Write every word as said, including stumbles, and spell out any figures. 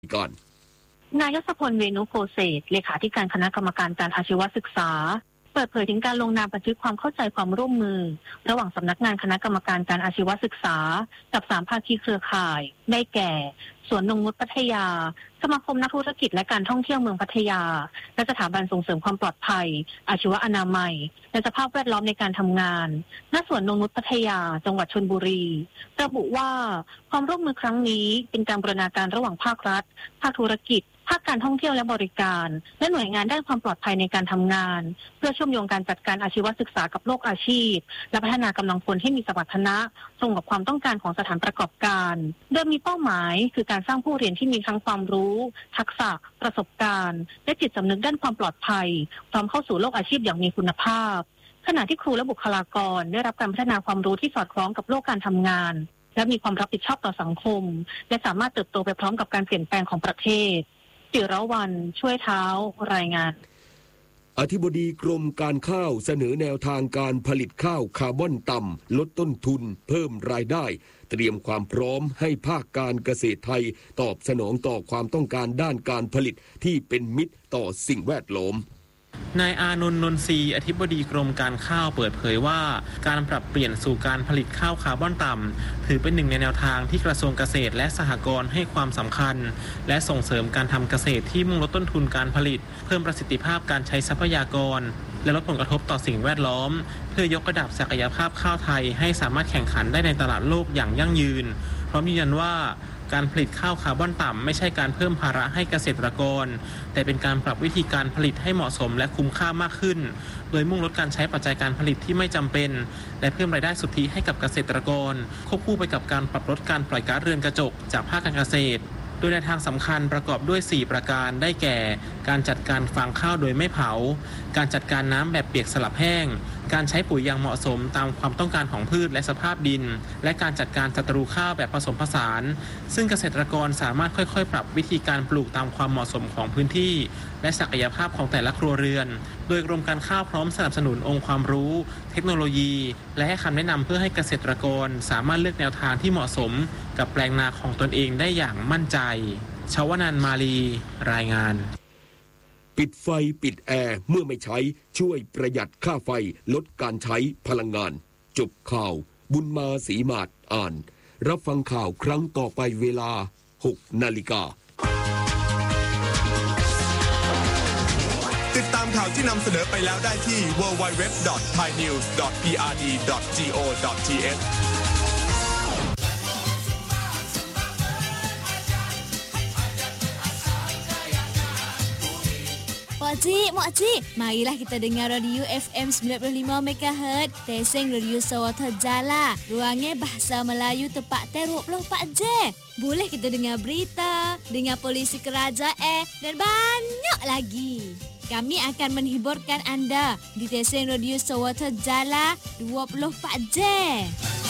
ก่อนนายยศพลเวนุโพเศษเลขาธิการคณะกรรมการการอาชีวศึกษาเปิดเผยถึงการลงนามบันทึกความเข้าใจความร่วมมือระหว่างสำนักงานคณะกรรมการการอาชีวศึกษากับสามภาคีเครือข่ายได้แก่สวนนงนุชพัทยาสมาคมนักธุรกิจและการท่องเที่ยวเมืองพัทยาและสถาบันส่งเสริมความปลอดภัยอาชีวอนามัยและสภาพแวดล้อมในการทำงานณสวนนงนุชพัทยาจังหวัดชลบุรีระบุว่าความร่วมมือครั้งนี้เป็นการบูรณาการระหว่างภาครัฐภาคธุรกิจภาคการท่องเที่ยวและบริการและหน่วยงานด้านความปลอดภัยในการทำงานเพื่อเชื่อมโยงการจัดการอาชีวศึกษากับโลกอาชีพและพัฒนากำลังคนที่มีสมรรถนะตรงกับความต้องการของสถานประกอบการโดยมีเป้าหมายคือการสร้างผู้เรียนที่มีทั้งความรู้ทักษะประสบการณ์และจิตสำนึกด้านความปลอดภัยพร้อมเข้าสู่โลกอาชีพอย่างมีคุณภาพขณะที่ครูและบุคลากรได้รับการพัฒนาความรู้ที่สอดคล้องกับโลกการทำงานและมีความรับผิดชอบต่อสังคมและสามารถเติบโตไปพร้อมกับการเปลี่ยนแปลงของประเทศจิรวรรณช่วยเท้ารายงานอธิบดีกรมการข้าวเสนอแนวทางการผลิตข้าวคาร์บอนต่ำลดต้นทุนเพิ่มรายได้เตรียมความพร้อมให้ภาคการเกษตรไทยตอบสนองต่อความต้องการด้านการผลิตที่เป็นมิตรต่อสิ่งแวดล้อมนายอานนท์ นนทรีอธิบดีกรมการข้าวเปิดเผยว่าการปรับเปลี่ยนสู่การผลิตข้าวคาร์บอนต่ำถือเป็นหนึ่งในแนวทางที่กระทรวงเกษตรและสหกรณ์ให้ความสำคัญและส่งเสริมการทำเกษตรที่มุ่งลดต้นทุนการผลิตเพิ่มประสิทธิภาพการใช้ทรัพยากรและลดผลกระทบต่อสิ่งแวดล้อมเพื่อยกระดับศักยภาพข้าวไทยให้สามารถแข่งขันได้ในตลาดโลกอย่างยั่งยืนพร้อมยืนยันว่าการผลิตข้าวคาร์บอนต่ำไม่ใช่การเพิ่มภาระให้เกษตรกรแต่เป็นการปรับวิธีการผลิตให้เหมาะสมและคุ้มค่ามากขึ้นโดยมุ่งลดการใช้ปัจจัยการผลิตที่ไม่จำเป็นและเพิ่มรายได้สุทธิให้กับเกษตรกรควบคู่ไปกับการปรับลดการปล่อยก๊าซเรือนกระจกจากภาคการเกษตรโดยในทางสำคัญประกอบด้วยสี่ประการได้แก่การจัดการฟางข้าวโดยไม่เผาการจัดการน้ำแบบเปียกสลับแห้งการใช้ปุ๋ยอย่างเหมาะสมตามความต้องการของพืชและสภาพดินและการจัดการศัตรูข้าวแบบผสมผสานซึ่งเกษตรกรสามารถค่อยๆปรับวิธีการปลูกตามความเหมาะสมของพื้นที่และศักยภาพของแต่ละครัวเรือนโดยกรมการข้าวพร้อมสนับสนุนองค์ความรู้เทคโนโลยีและให้คำแนะนำเพื่อให้เกษตรกรสามารถเลือกแนวทางที่เหมาะสมกับแปลงนาของตนเองได้อย่างมั่นใจชวนันท์มาลีรายงานปิดไฟปิดแอร์เมื่อไม่ใช้ช่วยประหยัดค่าไฟลดการใช้พลังงานจบข่าวบุญมาศรีมาศอ่านรับฟังข่าวครั้งต่อไปเวลา หกนาฬิกาติดตามข่าวที่นำเสนอไปแล้วได้ที่ ดับเบิลยู ดับเบิลยู ดับเบิลยู ดอท ไทยนิวส์ ดอท พี อาร์ ดี ดอท จี โอ ดอท ที เอช Makcik, makcik, marilah kita dengar radio F M sembilan puluh lima megahertz, Teseng Radio Sawata Jala. Ruangnya bahasa Melayu tepat dua puluh empat jam. Boleh kita dengar berita, dengar polisi kerajaan dan banyak lagi. Kami akan menghiburkan anda di Teseng Radio Sawata Jala dua puluh empat jam.